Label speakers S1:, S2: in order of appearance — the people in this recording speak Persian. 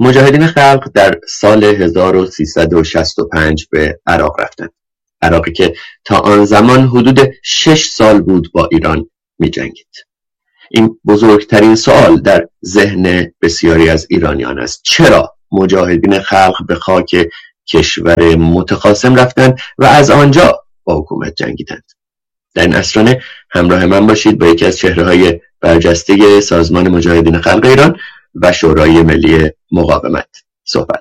S1: مجاهدین خلق در سال 1365 به عراق رفتند. عراقی که تا آن زمان حدود 6 سال بود با ایران می جنگید. این بزرگترین سوال در ذهن بسیاری از ایرانیان است: چرا مجاهدین خلق به خاک کشور متخاصم رفتند و از آنجا با حکومت جنگیدند؟ در این عصرانه همراه من باشید با یکی از چهره‌های برجسته سازمان مجاهدین خلق ایران و شورای ملی مقاومت صحبت